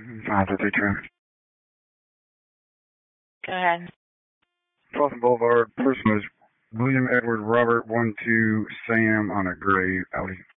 Alpha 3 Trim. Go ahead. Folsom Boulevard, person was William Edward Robert 1-2 Sam on a gray Audi.